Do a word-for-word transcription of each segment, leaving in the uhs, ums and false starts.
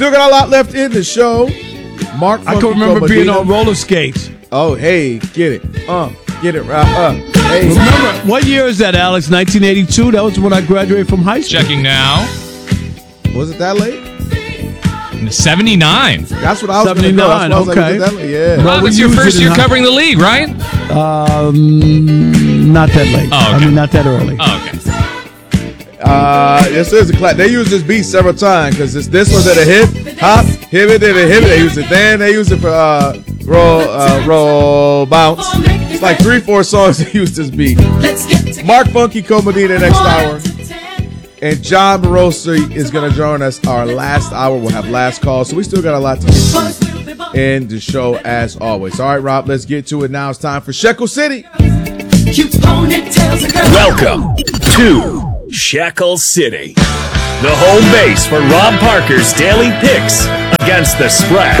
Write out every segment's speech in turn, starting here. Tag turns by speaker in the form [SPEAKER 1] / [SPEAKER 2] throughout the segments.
[SPEAKER 1] still got a lot left in the show. Mark,
[SPEAKER 2] I can remember being on roller skates.
[SPEAKER 1] Oh, hey, get it, uh, get it right up. Hey,
[SPEAKER 2] remember what year is that, Alex? nineteen eighty-two. That was when I graduated from high school.
[SPEAKER 3] Checking now.
[SPEAKER 1] Was it that late?
[SPEAKER 3] seventy-nine.
[SPEAKER 1] That's what I was
[SPEAKER 2] seventy-nine.
[SPEAKER 1] Go.
[SPEAKER 2] Okay.
[SPEAKER 1] Like, late? Yeah.
[SPEAKER 3] Well, well, it's your first year covering the league, right?
[SPEAKER 2] Um, not that late.
[SPEAKER 3] Oh, okay.
[SPEAKER 2] I mean, not that early.
[SPEAKER 3] Oh, okay.
[SPEAKER 1] Uh, this is a class. They use this beat several times because this this was at a hip, hop, hip it, and a hip it. They use it then. They use it for uh, roll, uh, roll, bounce. It's like three, four songs they use this beat. Mark Funky Comedina next hour. And John Morosi is going to join us our last hour. We'll have last call. So we still got a lot to get to in the show as always. All right, Rob, let's get to it now. It's time for Shekel City.
[SPEAKER 4] Welcome to Shekel City, the home base for Rob Parker's daily picks against the spread.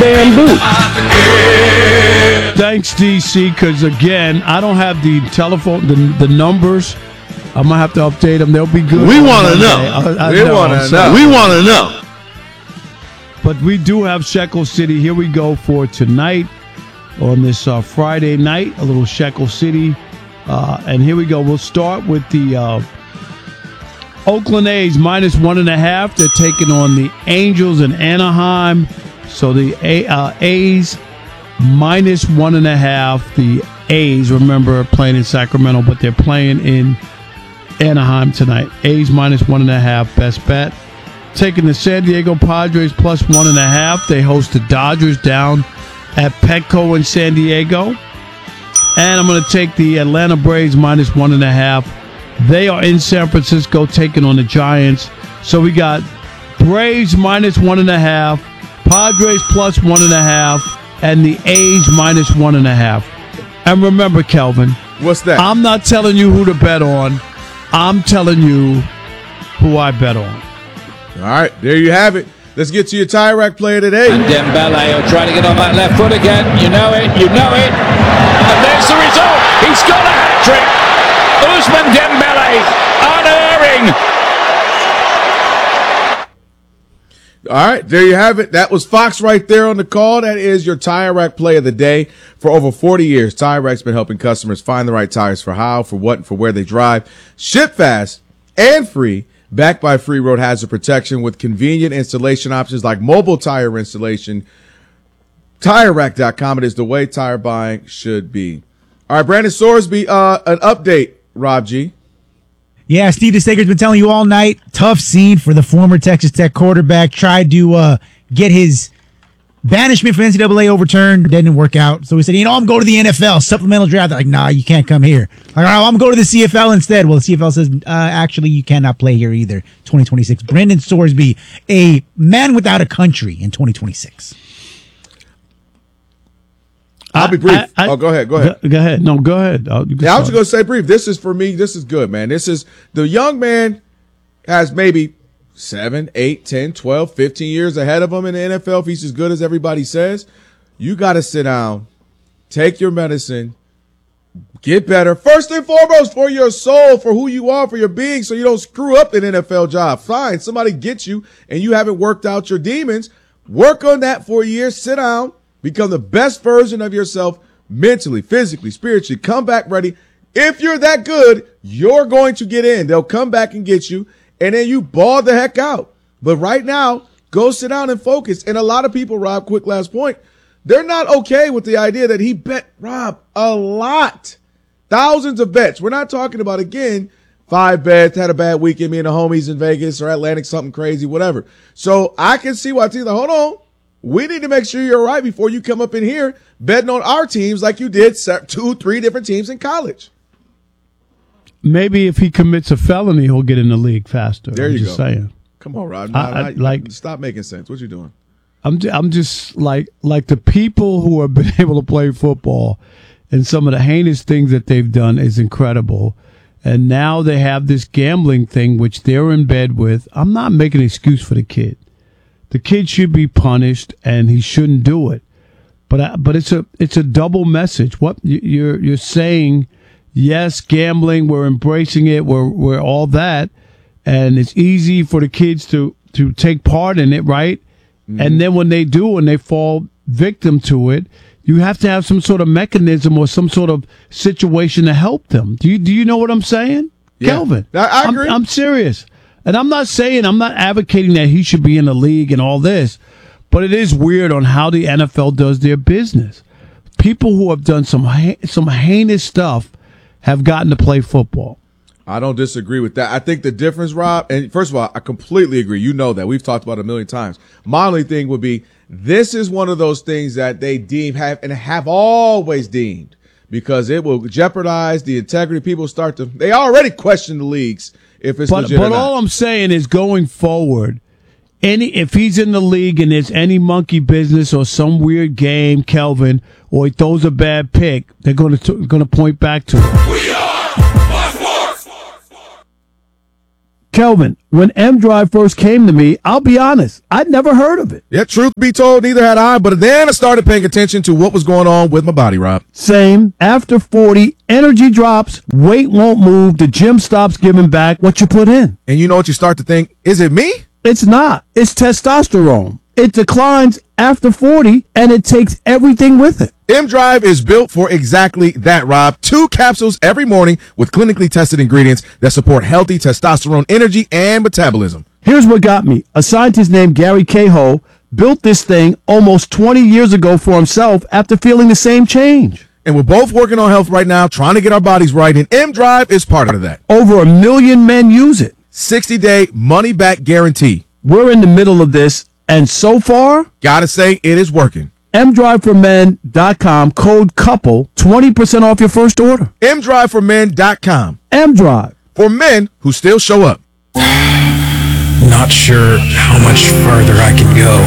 [SPEAKER 2] Thanks, D C, because, again, I don't have the telephone, the, the numbers. I'm going to have to update them. They'll be good.
[SPEAKER 1] We want to know.
[SPEAKER 2] I, I
[SPEAKER 1] we want to know. We want to know.
[SPEAKER 2] But we do have Shekel City. Here we go for tonight on this uh, Friday night, a little Shekel City. Uh, and here we go. We'll start with the uh, Oakland A's minus one and a half. They're taking on the Angels in Anaheim. So the A- uh, A's minus one and a half. The A's, remember, playing in Sacramento, but they're playing in Anaheim tonight. A's minus one and a half. Best bet. Taking the San Diego Padres plus one and a half. They host the Dodgers down at Petco in San Diego. And I'm going to take the Atlanta Braves minus one and a half. They are in San Francisco taking on the Giants. So we got Braves minus one and a half, Padres plus one and a half, and the A's minus one and a half. And remember, Kelvin.
[SPEAKER 1] What's that?
[SPEAKER 2] I'm not telling you who to bet on. I'm telling you who I bet on.
[SPEAKER 1] All right, there you have it. Let's get to your tie rack player today.
[SPEAKER 5] And Dembele will try to get on that left foot again. You know it, you know it. And there's the result. He's got a hat-trick. Ousmane Dembele, unerring.
[SPEAKER 1] All right, there you have it. That was Fox right there on the call. That is your Tire Rack play of the day. For over forty years, Tire Rack's been helping customers find the right tires for how, for what, and for where they drive. Ship fast and free. Backed by free road hazard protection with convenient installation options like mobile tire installation. Tire Rack dot com. It is the way tire buying should be. All right, Brandon Sorsby, uh, an update, Rob G.
[SPEAKER 6] Yeah, Steve DeStaker's been telling you all night. Tough scene for the former Texas Tech quarterback. Tried to uh, get his banishment from N C double A overturned. Didn't work out. So he said, you know, I'm going to the N F L. Supplemental draft. They're like, nah, you can't come here. Like, all right, well, I'm going to the C F L instead. Well, the C F L says, uh, actually, you cannot play here either. twenty twenty-six. Brandon Sorsby, a man without a country in twenty twenty-six.
[SPEAKER 1] I'll be brief.
[SPEAKER 2] I, I,
[SPEAKER 1] oh, go ahead. Go ahead.
[SPEAKER 2] Go, go ahead. No, go ahead. I'll,
[SPEAKER 1] yeah, I was just going to say brief. This is for me. This is good, man. This is the young man has maybe seven, eight, ten, twelve, fifteen years ahead of him in the N F L. If he's as good as everybody says, you got to sit down, take your medicine, get better. First and foremost, for your soul, for who you are, for your being, so you don't screw up an N F L job. Fine. Somebody gets you and you haven't worked out your demons. Work on that for a year. Sit down. Become the best version of yourself mentally, physically, spiritually. Come back ready. If you're that good, you're going to get in. They'll come back and get you, and then you ball the heck out. But right now, go sit down and focus. And a lot of people, Rob, quick last point, they're not okay with the idea that he bet, Rob, a lot. Thousands of bets. We're not talking about, again, five bets, had a bad weekend, me and the homies in Vegas or Atlantic, something crazy, whatever. So I can see why teams are like, hold on. We need to make sure you're right before you come up in here betting on our teams like you did two, three different teams in college.
[SPEAKER 2] Maybe if he commits a felony, he'll get in the league faster.
[SPEAKER 1] There
[SPEAKER 2] I'm
[SPEAKER 1] you
[SPEAKER 2] just
[SPEAKER 1] go.
[SPEAKER 2] Saying.
[SPEAKER 1] Come on, Rod.
[SPEAKER 2] I, I, like,
[SPEAKER 1] stop making sense. What you doing?
[SPEAKER 2] I'm just, I'm just like like the people who have been able to play football and some of the heinous things that they've done is incredible. And now they have this gambling thing, which they're in bed with. I'm not making an excuse for the kid. The kid should be punished, and he shouldn't do it. But I, but it's a it's a double message. What you're you're saying? Yes, gambling. We're embracing it. We're we're all that, and it's easy for the kids to to take part in it, right? Mm-hmm. And then when they do and they fall victim to it, you have to have some sort of mechanism or some sort of situation to help them. Do you do you know what I'm saying?
[SPEAKER 1] Yeah.
[SPEAKER 2] Kelvin?
[SPEAKER 1] I, I agree.
[SPEAKER 2] I'm, I'm serious. And I'm not saying, I'm not advocating that he should be in the league and all this, but it is weird on how the N F L does their business. People who have done some some heinous stuff have gotten to play football.
[SPEAKER 1] I don't disagree with that. I think the difference, Rob, and first of all, I completely agree. You know that. We've talked about it a million times. My only thing would be, this is one of those things that they deem have and have always deemed, because it will jeopardize the integrity. People start to, they already question the leagues if it's
[SPEAKER 2] but,
[SPEAKER 1] legit
[SPEAKER 2] But
[SPEAKER 1] or not.
[SPEAKER 2] all I'm saying is, going forward, any if he's in the league and there's any monkey business or some weird game, Kelvin, or he throws a bad pick, they're going to going to point back to it.
[SPEAKER 7] We are Sports.
[SPEAKER 2] Kelvin, when M Drive first came to me, I'll be honest, I'd never heard of it.
[SPEAKER 1] Yeah, truth be told, neither had I, but then I started paying attention to what was going on with my body, Rob.
[SPEAKER 2] Same. After forty, energy drops, weight won't move, the gym stops giving back what you put in.
[SPEAKER 1] And you know what you start to think? Is it me?
[SPEAKER 2] It's not. It's testosterone. It declines after forty, and it takes everything with it.
[SPEAKER 1] M Drive is built for exactly that, Rob. Two capsules every morning with clinically tested ingredients that support healthy testosterone, energy, and metabolism.
[SPEAKER 2] Here's what got me. A scientist named Gary Cahill built this thing almost twenty years ago for himself after feeling the same change.
[SPEAKER 1] And we're both working on health right now, trying to get our bodies right, and M Drive is part of that.
[SPEAKER 2] Over a million men use it.
[SPEAKER 1] sixty-day money-back guarantee.
[SPEAKER 2] We're in the middle of this, and so far,
[SPEAKER 1] gotta say, it is working.
[SPEAKER 2] M drive for men dot com, code COUPLE, twenty percent off your first order.
[SPEAKER 1] M drive for men dot com.
[SPEAKER 2] M-Drive.
[SPEAKER 1] For men who still show up.
[SPEAKER 8] Not sure how much farther I can go.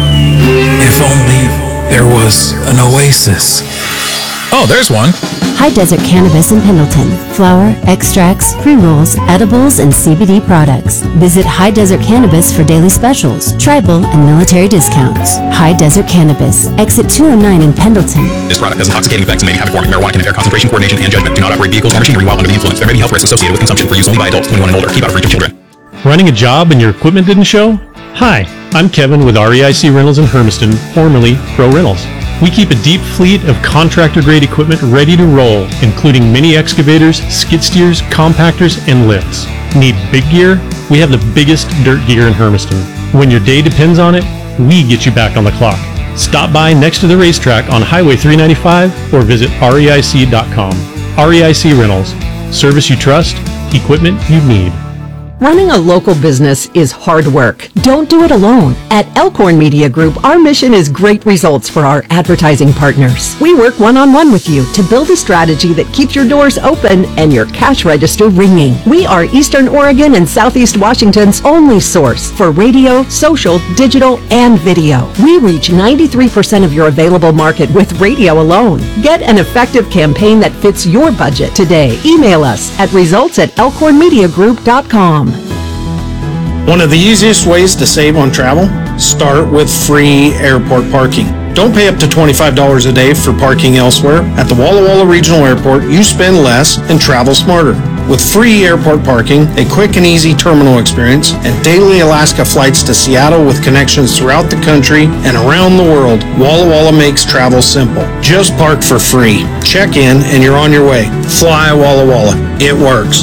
[SPEAKER 8] If only there was an oasis.
[SPEAKER 3] Oh, there's one.
[SPEAKER 9] High Desert Cannabis in Pendleton. Flower, extracts, pre-rolls, edibles, and C B D products. Visit High Desert Cannabis for daily specials, tribal, and military discounts. High Desert Cannabis. Exit two oh nine in Pendleton.
[SPEAKER 10] This product has intoxicating effects and may be habit forming. Marijuana can impair concentration, coordination, and judgment. Do not operate vehicles or machinery while under the influence. There may be health risks associated with consumption. For use only by adults twenty-one and older. Keep out of reach of children.
[SPEAKER 11] Running a job and your equipment didn't show? Hi, I'm Kevin with R E I C Rentals in Hermiston, formerly Pro Rentals. We keep a deep fleet of contractor-grade equipment ready to roll, including mini excavators, skid steers, compactors, and lifts. Need big gear? We have the biggest dirt gear in Hermiston. When your day depends on it, we get you back on the clock. Stop by next to the racetrack on Highway three ninety-five or visit R E I C dot com. R E I C Rentals. Service you trust, equipment you need.
[SPEAKER 12] Running a local business is hard work. Don't do it alone. At Elkhorn Media Group, our mission is great results for our advertising partners. We work one-on-one with you to build a strategy that keeps your doors open and your cash register ringing. We are Eastern Oregon and Southeast Washington's only source for radio, social, digital, and video. We reach ninety-three percent of your available market with radio alone. Get an effective campaign that fits your budget today. Email us at results at elkhorn media group dot com.
[SPEAKER 13] One of the easiest ways to save on travel? Start with free airport parking. Don't pay up to twenty-five dollars a day for parking elsewhere. At the Walla Walla Regional Airport, you spend less and travel smarter. With free airport parking, a quick and easy terminal experience, and daily Alaska flights to Seattle with connections throughout the country and around the world, Walla Walla makes travel simple. Just park for free. Check in and you're on your way. Fly Walla Walla. It works.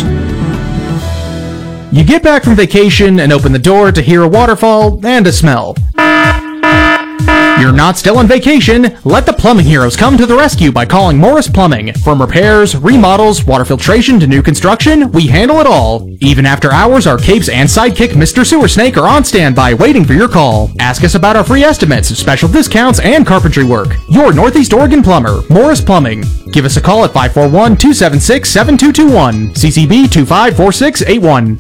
[SPEAKER 14] You get back from vacation and open the door to hear a waterfall and a smell. You're not still on vacation. Let the plumbing heroes come to the rescue by calling Morris Plumbing. From repairs, remodels, water filtration to new construction, we handle it all. Even after hours, our capes and sidekick Mister Sewer Snake are on standby waiting for your call. Ask us about our free estimates, special discounts, and carpentry work. Your Northeast Oregon plumber, Morris Plumbing. Give us a call at five four one, two seven six, seven two two one, C C B two five four six eight one.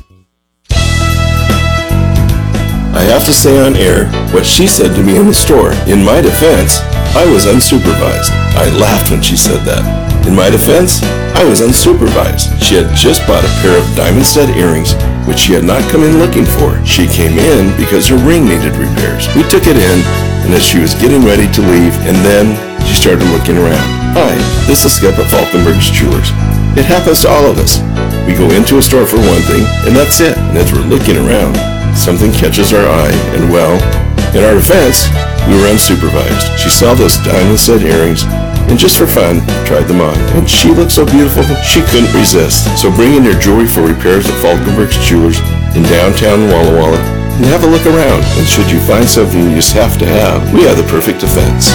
[SPEAKER 15] I have to say on air what she said to me in the store. In my defense, I was unsupervised. I laughed when she said that. In my defense, I was unsupervised. She had just bought a pair of diamond stud earrings, which she had not come in looking for. She came in because her ring needed repairs. We took it in, and as she was getting ready to leave, and then she started looking around. Hi, this is Skip at Falkenberg's Jewelers. It happens to all of us. We go into a store for one thing, and that's it. And as we're looking around, something catches our eye, and well, In our defense, we were unsupervised. She saw those diamond set earrings and just for fun, tried them on. And she looked so beautiful, she couldn't resist. So bring in your jewelry for repairs at Falkenberg's Jewelers in downtown Walla Walla and have a look around. And should you find something you just have to have, we have the perfect defense.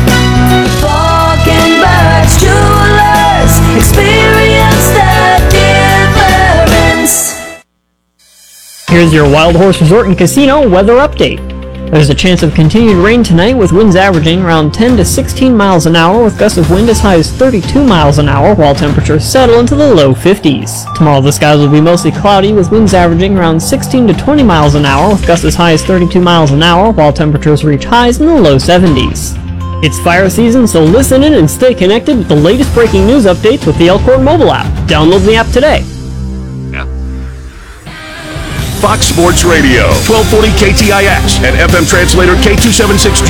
[SPEAKER 16] Falkenberg's Jewelers, experience the difference.
[SPEAKER 17] Here's your Wild Horse Resort and Casino weather update. There's a chance of continued rain tonight with winds averaging around ten to sixteen miles an hour with gusts of wind as high as thirty-two miles an hour while temperatures settle into the low fifties. Tomorrow the skies will be mostly cloudy with winds averaging around sixteen to twenty miles an hour with gusts as high as thirty-two miles an hour while temperatures reach highs in the low seventies. It's fire season, so listen in and stay connected with the latest breaking news updates with the Elkhorn mobile app. Download the app today.
[SPEAKER 4] Fox Sports Radio, twelve forty K T I X and F M translator K two seventy-six